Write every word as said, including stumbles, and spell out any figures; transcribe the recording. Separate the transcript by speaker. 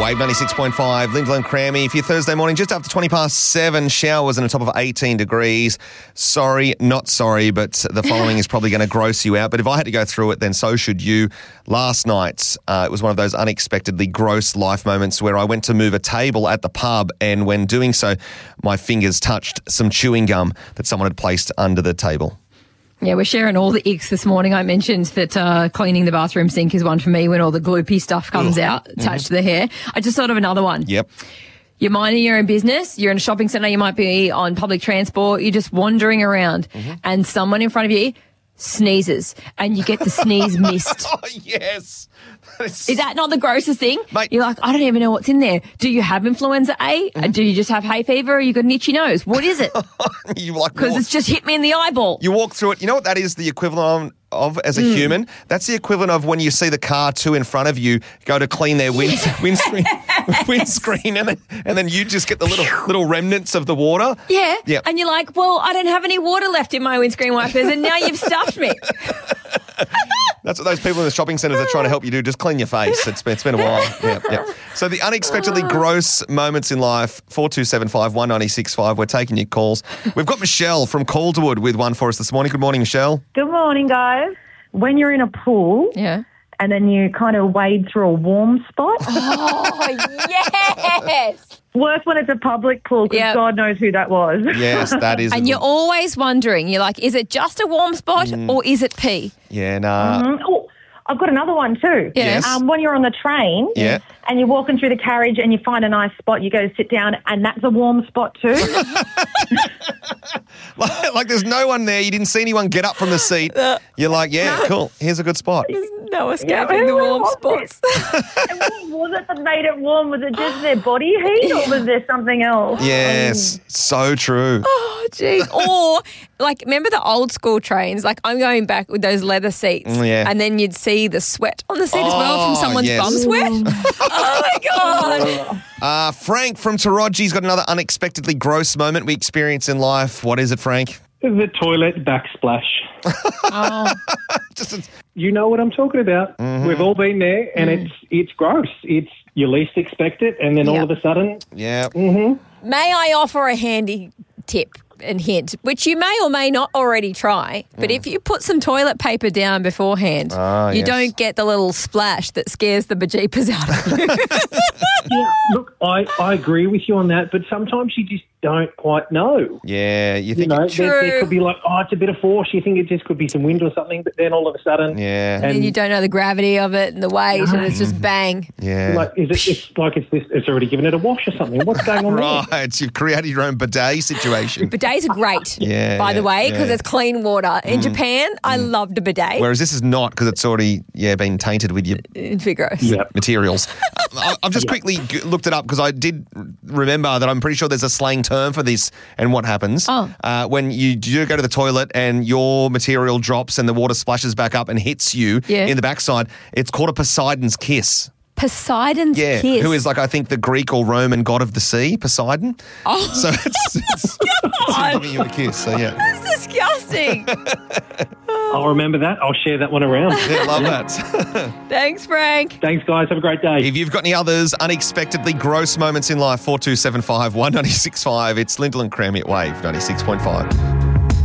Speaker 1: Wave ninety-six point five, Lyndall and Crammy. For your Thursday morning, just after twenty past seven, showers and a top of eighteen degrees. Sorry, not sorry, but the following is probably going to gross you out. But if I had to go through it, then so should you. Last night, uh, it was one of those unexpectedly gross life moments where I went to move a table at the pub, and when doing so, my fingers touched some chewing gum that someone had placed under the table.
Speaker 2: Yeah, we're sharing all the icks this morning. I mentioned that uh, cleaning the bathroom sink is one for me when all the gloopy stuff comes
Speaker 1: Ugh.
Speaker 2: out attached mm-hmm. to the hair. I just thought of another one.
Speaker 1: Yep.
Speaker 2: You're minding your own business. You're in a shopping centre. You might be on public transport. You're just wandering around mm-hmm. and someone in front of you sneezes and you get the sneeze mist.
Speaker 1: Oh, yes.
Speaker 2: Is that not the grossest thing?
Speaker 1: Mate.
Speaker 2: You're like, I don't even know what's in there. Do you have influenza A? Mm-hmm. Do you just have hay fever? Or you got an itchy nose? What is it?
Speaker 1: You like
Speaker 2: Because it's just hit me in the eyeball.
Speaker 1: You walk through it. You know what that is the equivalent of, of as a mm. human? That's the equivalent of when you see the car two in front of you go to clean their wind, windscreen, windscreen and, then, and then you just get the little little remnants of the water.
Speaker 2: Yeah.
Speaker 1: yeah.
Speaker 2: And you're like, well, I don't have any water left in my windscreen wipers and now you've stuffed me.
Speaker 1: That's what those people in the shopping centres are trying to help you do. Just clean your face. It's been, it's been a while. Yeah, yeah. So the unexpectedly gross moments in life, four two seven five, one nine six five. We're taking your calls. We've got Michelle from Calderwood with one for us this morning. Good morning, Michelle.
Speaker 3: Good morning, guys. When you're in a pool
Speaker 2: yeah.
Speaker 3: and then you kind of wade through a warm spot.
Speaker 2: Oh, yes.
Speaker 3: Worse when it's a public pool because
Speaker 2: yep.
Speaker 3: God knows who that was.
Speaker 1: Yes, that is.
Speaker 2: And you're always wondering, you're like, is it just a warm spot mm. or is it pee?
Speaker 1: Yeah, nah.
Speaker 3: Mm-hmm. Oh, I've got another one too.
Speaker 2: Yes.
Speaker 3: Um, when you're on the train
Speaker 1: yeah.
Speaker 3: and you're walking through the carriage and you find a nice spot, you go to sit down and that's a warm spot too.
Speaker 1: like, like there's no one there. You didn't see anyone get up from the seat. You're like, yeah, cool. Here's a good spot.
Speaker 2: No escaping yeah, the warm spots.
Speaker 3: And what was it that made it warm? Was it just their body heat or was there something else?
Speaker 1: Yes, so true.
Speaker 2: Oh, geez. Or, like, remember the old school trains? Like, I'm going back with those leather seats.
Speaker 1: Mm, yeah.
Speaker 2: And then you'd see the sweat on the seat oh, as well from someone's
Speaker 1: yes.
Speaker 2: bum sweat. Oh, my God.
Speaker 1: Uh, Frank from Taraji's got another unexpectedly gross moment we experience in life. What is it, Frank?
Speaker 4: The toilet backsplash.
Speaker 2: Oh.
Speaker 1: Just a-
Speaker 4: you know what I'm talking about.
Speaker 1: Mm-hmm.
Speaker 4: We've all been there, and
Speaker 2: mm.
Speaker 4: it's it's gross. It's you least expect it, and then
Speaker 2: yep.
Speaker 4: all of a sudden,
Speaker 1: yeah.
Speaker 4: Mm-hmm.
Speaker 2: May I offer a handy tip and hint, which you may or may not already try, but mm. if you put some toilet paper down beforehand,
Speaker 1: oh,
Speaker 2: you
Speaker 1: yes.
Speaker 2: don't get the little splash that scares the bejeepers out of you.
Speaker 4: Yeah, look, I, I agree with you on that, but sometimes you just don't quite know.
Speaker 1: Yeah, you think
Speaker 4: you know,
Speaker 1: it,
Speaker 4: there, there could be like, oh, it's a bit of force. You think it just could be some wind or something, but then all of a sudden,
Speaker 1: yeah,
Speaker 2: and, and then you don't know the gravity of it and the weight, no. and it's just bang.
Speaker 1: Yeah,
Speaker 4: like is it? It's like it's this. It's already given it a wash or something. What's going on
Speaker 1: right,
Speaker 4: there?
Speaker 1: Right, you've created your own bidet situation.
Speaker 2: Bidets are great,
Speaker 1: yeah,
Speaker 2: by
Speaker 1: yeah,
Speaker 2: the way, because
Speaker 1: yeah.
Speaker 2: it's clean water. In mm. Japan, mm. I loved a bidet.
Speaker 1: Whereas this is not because it's already yeah been tainted with your
Speaker 2: Vigorous.
Speaker 4: Yep.
Speaker 1: materials. I, I've just yep. quickly g- looked it up because I did remember that I'm pretty sure there's a slang term for this and what happens
Speaker 2: oh.
Speaker 1: uh, when you do go to the toilet and your material drops and the water splashes back up and hits you
Speaker 2: yeah.
Speaker 1: in the backside. It's called a Poseidon's kiss.
Speaker 2: Poseidon's
Speaker 1: yeah,
Speaker 2: kiss.
Speaker 1: Who is like, I think, the Greek or Roman god of the sea, Poseidon.
Speaker 2: Oh,
Speaker 1: so it's, it's, it's giving you a kiss. So yeah,
Speaker 2: that's disgusting.
Speaker 4: I'll remember that. I'll share that one around.
Speaker 1: Yeah, love that.
Speaker 2: Thanks, Frank.
Speaker 4: Thanks, guys. Have a great day.
Speaker 1: If you've got any others unexpectedly gross moments in life, four two seven five, one nine six five. It's Lyndall and Crammy at Wave ninety-six point five.